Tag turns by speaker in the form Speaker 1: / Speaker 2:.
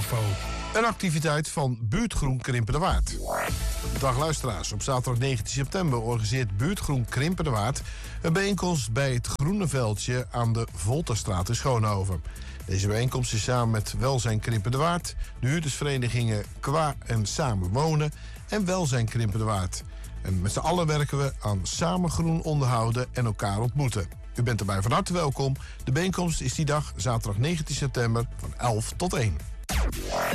Speaker 1: info.
Speaker 2: Een activiteit van Buurtgroen Krimpenderwaard. Dag luisteraars, op zaterdag 19 september organiseert Buurtgroen Krimpenderwaard een bijeenkomst bij het Groene Veldje aan de Volterstraat in Schoonhoven. Deze bijeenkomst is samen met Welzijn Krimpenderwaard, de huurdersverenigingen Qua en Samen Wonen en Welzijn Krimpenderwaard. En met z'n allen werken we aan samen groen onderhouden en elkaar ontmoeten. U bent erbij van harte welkom. De bijeenkomst is die dag, zaterdag 19 september, van 11 tot 1.